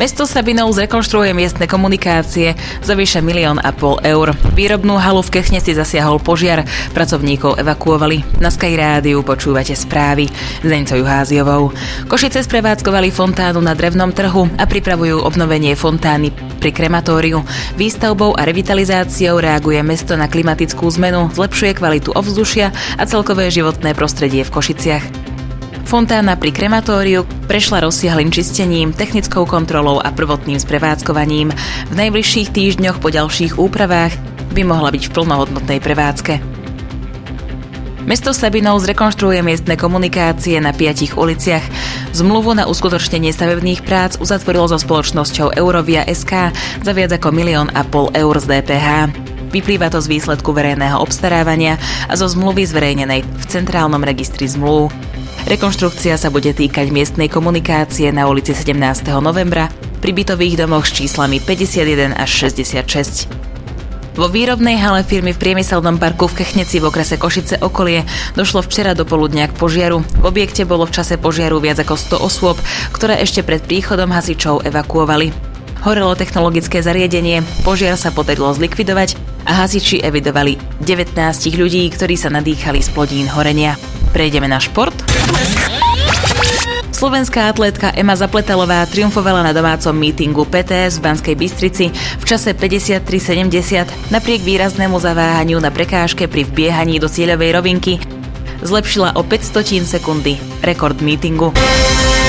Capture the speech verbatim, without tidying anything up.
Mesto Sabinov zrekonštruuje miestne komunikácie za vyše milión a pol eur. Výrobnú halu v Kechne si zasiahol požiar, pracovníkov evakuovali. Na Sky Rádiu počúvate správy s Deňcou Juháziovou. Košice sprevádzkovali fontánu na drevnom trhu a pripravujú obnovenie fontány pri krematóriu. Výstavbou a revitalizáciou reaguje mesto na klimatickú zmenu, zlepšuje kvalitu ovzdušia a celkové životné prostredie v Košiciach. Fontána pri krematóriu prešla rozsiahlym čistením, technickou kontrolou a prvotným sprevádzkovaním. V najbližších týždňoch po ďalších úpravách by mohla byť v plnohodnotnej prevádzke. Mesto Sabinov zrekonštruuje miestne komunikácie na piatich uliciach. Zmluvu na uskutočnenie stavebných prác uzatvorilo so spoločnosťou Eurovia es ká za viac ako milión a pol eur z dé pé há. Vyplýva to z výsledku verejného obstarávania a zo zmluvy zverejnenej v Centrálnom registri zmluv. Rekonštrukcia sa bude týkať miestnej komunikácie na ulici sedemnásteho novembra pri bytových domoch s číslami päťdesiatjeden až šesťdesiatšesť. Vo výrobnej hale firmy v priemyselnom parku v Kechneci v okrese Košice okolie došlo včera do poludnia k požiaru. V objekte bolo v čase požiaru viac ako sto osôb, ktoré ešte pred príchodom hasičov evakuovali. Horelo technologické zariadenie, požiar sa podarilo zlikvidovať a hasiči evidovali devätnásť ľudí, ktorí sa nadýchali z plodín horenia. Prejdeme na šport. Slovenská atlétka Ema Zapletalová triumfovala na domácom mítingu pé té es v Banskej Bystrici v čase päťdesiattri sedemdesiat napriek výraznému zaváhaniu na prekážke pri vbiehaní do cieľovej rovinky. Zlepšila o päť stotín sekundy rekord mítingu.